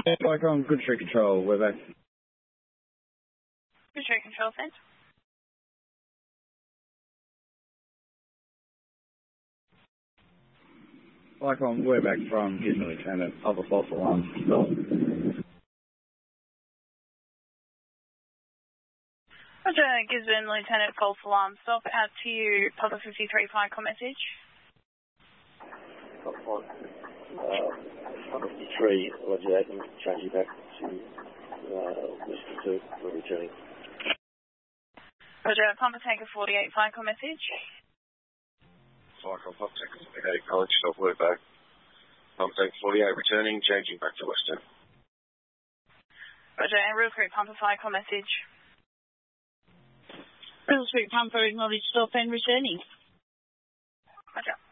Like on Good Street Control, we're back. Good Street Control, sent. Like on, we're back from Gisborne Lieutenant, other false alarm. Roger, Gisborne Lieutenant, false alarm. Stop out to you, Papa 53, fire call message. Papa 53, Roger that, and changing back to Mr. 2 for returning. Roger, Papa Tanker 48, fire call message. Fire call, Papa Tanker 48, college, stop, we're back. Papa Tanker 48, returning, changing back to Western. Roger, and real quick, Papa fire call message. Real quick, Pumper acknowledged stop and returning. Roger.